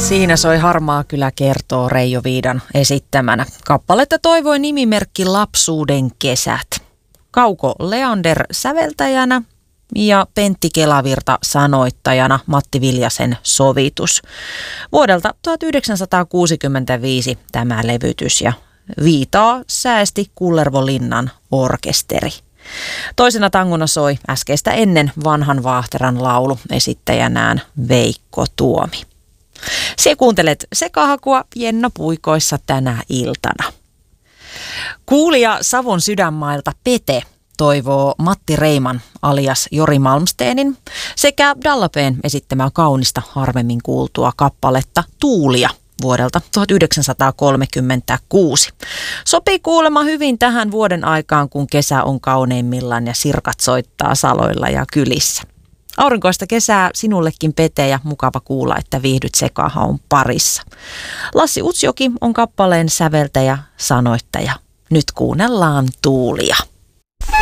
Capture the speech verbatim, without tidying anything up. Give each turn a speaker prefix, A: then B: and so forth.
A: Siinä soi Harmaa kylä kertoo Reijo Viidan esittämänä. Kappaletta toivoi nimimerkki Lapsuuden kesät. Kauko Leander säveltäjänä ja Pentti Kelavirta sanoittajana, Matti Viljasen sovitus. Vuodelta tuhatyhdeksänsataakuusikymmentäviisi tämä levytys ja Viitaa säästi Kullervo Linnan orkesteri. Toisena tangona soi äskeistä ennen Vanhan Vaahteran laulu esittäjänään Veikko Tuomi. Se kuuntelet Sekahakua Jenna Puikoissa tänä iltana. Kuulija Savon sydänmailta Pete toivoo Matti Reiman alias Jori Malmsteenin sekä Dallapeen esittämää kaunista harvemmin kuultua kappaletta Tuulia vuodelta tuhatyhdeksänsataakolmekymmentäkuusi. Sopii kuulemma hyvin tähän vuoden aikaan, kun kesä on kauneimmillaan ja sirkat soittaa saloilla ja kylissä. Aurinkoista kesää sinullekin, Pete, ja mukava kuulla, että viihdyt Sekahaun parissa. Lassi Utsjoki on kappaleen säveltäjä, sanoittaja. Nyt kuunnellaan Tuulia.